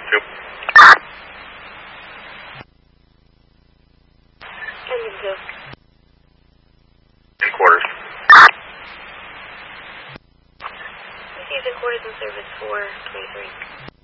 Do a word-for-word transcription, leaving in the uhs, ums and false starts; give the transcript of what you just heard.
Two. Engine two. In quarters. Received in quarters in service four twenty-three.